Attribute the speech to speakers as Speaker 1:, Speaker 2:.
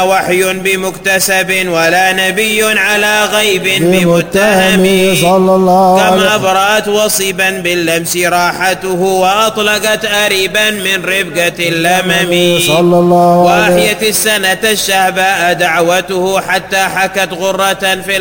Speaker 1: وحي بمكتسب ولا نبي على غيب بمتهم
Speaker 2: صلى الله عليه
Speaker 1: كما أبرأت وصبا باللمس راحته وأطلقت أريبا من ربقة اللمم
Speaker 2: صلى الله عليه
Speaker 1: وأحيت السنة الشهباء دعوته حتى حكت غرة في